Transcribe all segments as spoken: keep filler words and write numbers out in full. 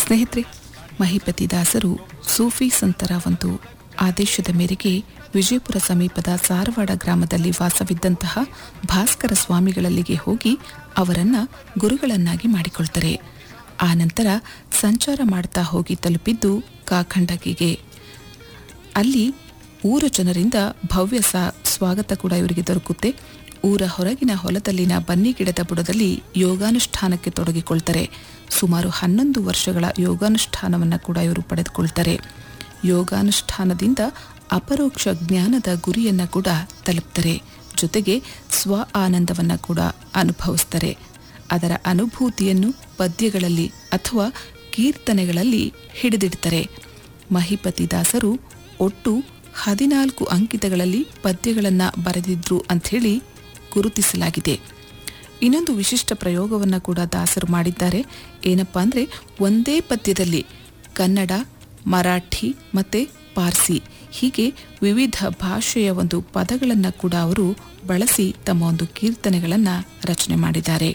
ಸ್ನೇಹಿತರೆ, ಮಹಿಪತಿ ದಾಸರು ಸೂಫಿ ಸಂತರ ಒಂದು ಆದೇಶದ ಮೇರೆಗೆ ವಿಜಯಪುರ ಸಮೀಪದ ಸಾರವಾಡ ಗ್ರಾಮದಲ್ಲಿ ವಾಸವಿದ್ದಂತಹ ಭಾಸ್ಕರ ಸ್ವಾಮಿಗಳಲ್ಲಿಗೆ ಹೋಗಿ ಅವರನ್ನ ಗುರುಗಳನ್ನಾಗಿ ಮಾಡಿಕೊಳ್ತಾರೆ. ಆ ನಂತರ ಸಂಚಾರ ಮಾಡ್ತಾ ಹೋಗಿ ತಲುಪಿದ್ದು ಕಾಖಂಡಕಿಗೆ. ಅಲ್ಲಿ ಊರ ಜನರಿಂದ ಭವ್ಯ ಸ್ವಾಗತ ಕೂಡ ಇವರಿಗೆ ದೊರಕುತ್ತೆ. ಊರ ಹೊರಗಿನ ಹೊಲದಲ್ಲಿನ ಬನ್ನಿ ಗಿಡದ ಬುಡದಲ್ಲಿ ಯೋಗಾನುಷ್ಠಾನಕ್ಕೆ ತೊಡಗಿಕೊಳ್ತಾರೆ. ಸುಮಾರು ಹನ್ನೊಂದು ವರ್ಷಗಳ ಯೋಗಾನುಷ್ಠಾನವನ್ನು ಕೂಡ ಇವರು ಪಡೆದುಕೊಳ್ತಾರೆ. ಯೋಗಾನುಷ್ಠಾನದಿಂದ ಅಪರೋಕ್ಷ ಜ್ಞಾನದ ಗುರಿಯನ್ನು ಕೂಡ ತಲುಪ್ತಾರೆ. ಜೊತೆಗೆ ಸ್ವ ಆನಂದವನ್ನು ಕೂಡ ಅನುಭವಿಸ್ತಾರೆ. ಅದರ ಅನುಭೂತಿಯನ್ನು ಪದ್ಯಗಳಲ್ಲಿ ಅಥವಾ ಕೀರ್ತನೆಗಳಲ್ಲಿ ಹಿಡಿದಿಡ್ತಾರೆ. ಮಹಿಪತಿ ದಾಸರು ಒಟ್ಟು ಹದಿನಾಲ್ಕು ಅಂಕಿತಗಳಲ್ಲಿ ಪದ್ಯಗಳನ್ನು ಬರೆದಿದ್ರು ಅಂಥೇಳಿ ಗುರುತಿಸಲಾಗಿದೆ. ಇನ್ನೊಂದು ವಿಶಿಷ್ಟ ಪ್ರಯೋಗವನ್ನು ಕೂಡ ದಾಸರು ಮಾಡಿದ್ದಾರೆ. ಏನಪ್ಪಾ ಅಂದರೆ, ಒಂದೇ ಪದ್ಯದಲ್ಲಿ ಕನ್ನಡ, ಮರಾಠಿ ಮತ್ತು ಪಾರ್ಸಿ ಹೀಗೆ ವಿವಿಧ ಭಾಷೆಯ ಒಂದು ಪದಗಳನ್ನು ಕೂಡ ಅವರು ಬಳಸಿ ತಮ್ಮ ಒಂದು ಕೀರ್ತನೆಗಳನ್ನು ರಚನೆ ಮಾಡಿದ್ದಾರೆ.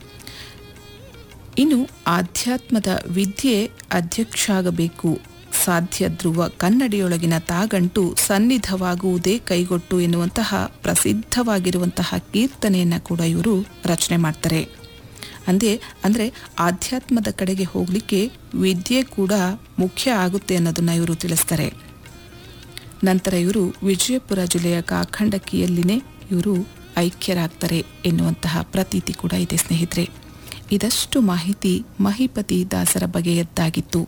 ಇನ್ನು ಆಧ್ಯಾತ್ಮದ ವಿದ್ಯೆ ಅಧ್ಯಕ್ಷಾಗಬೇಕು, ಸಾಧ್ಯ ಧ್ರುವ ಕನ್ನಡಿಯೊಳಗಿನ ತಾಗಂಟು ಸನ್ನಿಧವಾಗುವುದೇ ಕೈಗೊಟ್ಟು ಎನ್ನುವಂತಹ ಪ್ರಸಿದ್ಧವಾಗಿರುವಂತಹ ಕೀರ್ತನೆಯನ್ನು ಕೂಡ ಇವರು ರಚನೆ ಮಾಡ್ತಾರೆ. ಅಂದೇ ಅಂದರೆ ಆಧ್ಯಾತ್ಮದ ಕಡೆಗೆ ಹೋಗಲಿಕ್ಕೆ ವಿದ್ಯೆ ಕೂಡ ಮುಖ್ಯ ಆಗುತ್ತೆ ಅನ್ನೋದನ್ನು ಇವರು ತಿಳಿಸ್ತಾರೆ. ನಂತರ ಇವರು ವಿಜಯಪುರ ಜಿಲ್ಲೆಯ ಕಾಖಂಡಕಿಯಲ್ಲಿನೇ ಇವರು ಐಕ್ಯರಾಗ್ತಾರೆ ಎನ್ನುವಂತಹ ಪ್ರತೀತಿ ಕೂಡ ಇದೆ. ಸ್ನೇಹಿತರೆ, ಇದಷ್ಟು ಮಾಹಿತಿ ಮಹಿಪತಿ ದಾಸರ ಬಗೆಯದ್ದಾಗಿತ್ತು.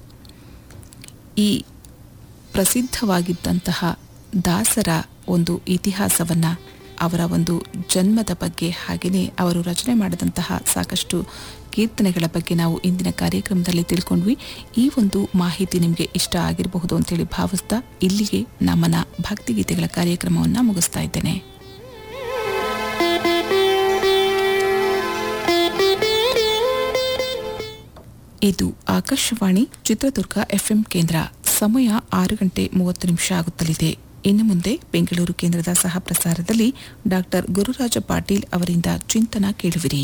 ಈ ಪ್ರಸಿದ್ಧವಾಗಿದ್ದಂತಹ ದಾಸರ ಒಂದು ಇತಿಹಾಸವನ್ನು, ಅವರ ಒಂದು ಜನ್ಮದ ಬಗ್ಗೆ, ಹಾಗೆಯೇ ಅವರು ರಚನೆ ಮಾಡಿದಂತಹ ಸಾಕಷ್ಟು ಕೀರ್ತನೆಗಳ ಬಗ್ಗೆ ನಾವು ಇಂದಿನ ಕಾರ್ಯಕ್ರಮದಲ್ಲಿ ತಿಳ್ಕೊಂಡ್ವಿ. ಈ ಒಂದು ಮಾಹಿತಿ ನಿಮಗೆ ಇಷ್ಟ ಆಗಿರಬಹುದು ಅಂತೇಳಿ ಭಾವಿಸ್ತಾ ಇಲ್ಲಿಗೆ ನಮ್ಮನ ಭಕ್ತಿಗೀತೆಗಳ ಕಾರ್ಯಕ್ರಮವನ್ನು ಮುಗಿಸ್ತಾ ಇದ್ದೇನೆ. ಇದು ಆಕಾಶವಾಣಿ ಚಿತ್ರದುರ್ಗ ಎಫ್ಎಂ ಕೇಂದ್ರ. ಸಮಯ ಆರು ಗಂಟೆ ಮೂವತ್ತು ನಿಮಿಷ ಆಗುತ್ತಲಿದೆ. ಇನ್ನು ಮುಂದೆ ಬೆಂಗಳೂರು ಕೇಂದ್ರದ ಸಹ ಪ್ರಸಾರದಲ್ಲಿ ಡಾಕ್ಟರ್ ಗುರುರಾಜ ಪಾಟೀಲ್ ಅವರಿಂದ ಚಿಂತನ ಕೇಳುವಿರಿ.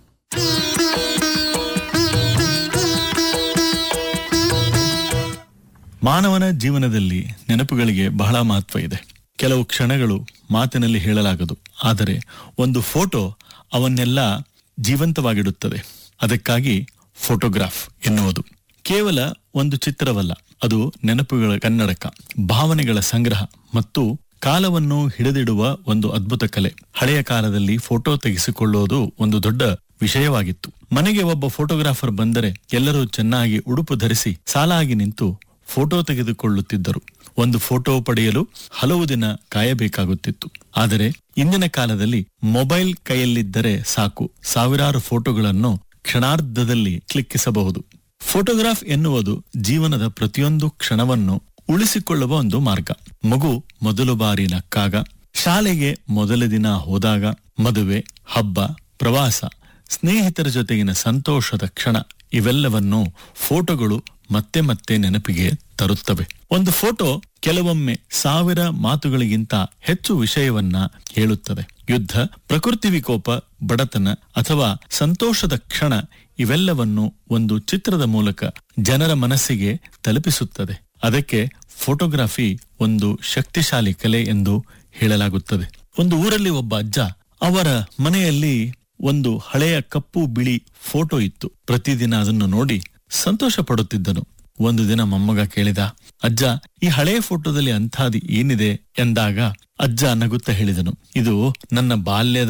ಮಾನವನ ಜೀವನದಲ್ಲಿ ನೆನಪುಗಳಿಗೆ ಬಹಳ ಮಹತ್ವ ಇದೆ. ಕೆಲವು ಕ್ಷಣಗಳು ಮಾತಿನಲ್ಲಿ ಹೇಳಲಾಗದು, ಆದರೆ ಒಂದು ಫೋಟೋ ಅವನ್ನೆಲ್ಲ ಜೀವಂತವಾಗಿಡುತ್ತದೆ. ಅದಕ್ಕಾಗಿ ಫೋಟೋಗ್ರಾಫ್ ಎನ್ನುವುದು ಕೇವಲ ಒಂದು ಚಿತ್ರವಲ್ಲ, ಅದು ನೆನಪುಗಳ ಕನ್ನಡಕ, ಭಾವನೆಗಳ ಸಂಗ್ರಹ ಮತ್ತು ಕಾಲವನ್ನು ಹಿಡಿದಿಡುವ ಒಂದು ಅದ್ಭುತ ಕಲೆ. ಹಳೆಯ ಕಾಲದಲ್ಲಿ ಫೋಟೋ ತೆಗೆಸಿಕೊಳ್ಳುವುದು ಒಂದು ದೊಡ್ಡ ವಿಷಯವಾಗಿತ್ತು. ಮನೆಗೆ ಒಬ್ಬ ಫೋಟೋಗ್ರಾಫರ್ ಬಂದರೆ ಎಲ್ಲರೂ ಚೆನ್ನಾಗಿ ಉಡುಪು ಧರಿಸಿ ಸಾಲಾಗಿ ನಿಂತು ಫೋಟೋ ತೆಗೆದುಕೊಳ್ಳುತ್ತಿದ್ದರು. ಒಂದು ಫೋಟೋ ಪಡೆಯಲು ಹಲವು ದಿನ ಕಾಯಬೇಕಾಗುತ್ತಿತ್ತು. ಆದರೆ ಇಂದಿನ ಕಾಲದಲ್ಲಿ ಮೊಬೈಲ್ ಕೈಯಲ್ಲಿದ್ದರೆ ಸಾಕು, ಸಾವಿರಾರು ಫೋಟೋಗಳನ್ನು ಕ್ಷಣಾರ್ಧದಲ್ಲಿ ಕ್ಲಿಕ್ಕಿಸಬಹುದು. ಫೋಟೋಗ್ರಾಫ್ ಎನ್ನುವುದು ಜೀವನದ ಪ್ರತಿಯೊಂದು ಕ್ಷಣವನ್ನು ಉಳಿಸಿಕೊಳ್ಳುವ ಒಂದು ಮಾರ್ಗ. ಮಗು ಮೊದಲು ಬಾರಿ ನಕ್ಕಾಗ, ಶಾಲೆಗೆ ಮೊದಲ ದಿನ ಹೋದಾಗ, ಮದುವೆ, ಹಬ್ಬ, ಪ್ರವಾಸ, ಸ್ನೇಹಿತರ ಜೊತೆಗಿನ ಸಂತೋಷದ ಕ್ಷಣ, ಇವೆಲ್ಲವನ್ನು ಫೋಟೋಗಳು ಮತ್ತೆ ಮತ್ತೆ ನೆನಪಿಗೆ ತರುತ್ತವೆ. ಒಂದು ಫೋಟೋ ಕೆಲವೊಮ್ಮೆ ಸಾವಿರ ಮಾತುಗಳಿಗಿಂತ ಹೆಚ್ಚು ವಿಷಯವನ್ನ ಹೇಳುತ್ತದೆ. ಯುದ್ಧ, ಪ್ರಕೃತಿ ವಿಕೋಪ, ಬಡತನ ಅಥವಾ ಸಂತೋಷದ ಕ್ಷಣ, ಇವೆಲ್ಲವನ್ನು ಒಂದು ಚಿತ್ರದ ಮೂಲಕ ಜನರ ಮನಸ್ಸಿಗೆ ತಲುಪಿಸುತ್ತದೆ. ಅದಕ್ಕೆ ಫೋಟೋಗ್ರಫಿ ಒಂದು ಶಕ್ತಿಶಾಲಿ ಕಲೆ ಎಂದು ಹೇಳಲಾಗುತ್ತದೆ. ಒಂದು ಊರಲ್ಲಿ ಒಬ್ಬ ಅಜ್ಜ, ಅವರ ಮನೆಯಲ್ಲಿ ಒಂದು ಹಳೆಯ ಕಪ್ಪು ಬಿಳಿ ಫೋಟೋ ಇತ್ತು. ಪ್ರತಿದಿನ ಅದನ್ನು ನೋಡಿ ಸಂತೋಷ ಪಡುತ್ತಿದ್ದನು. ಒಂದು ದಿನ ಮೊಮ್ಮಗ ಕೇಳಿದ, ಅಜ್ಜ, ಈ ಹಳೆಯ ಫೋಟೋದಲ್ಲಿ ಅಂಥದ್ದು ಏನಿದೆ ಎಂದಾಗ ಅಜ್ಜ ನಗುತ್ತಾ ಹೇಳಿದನು, ಇದು ನನ್ನ ಬಾಲ್ಯದ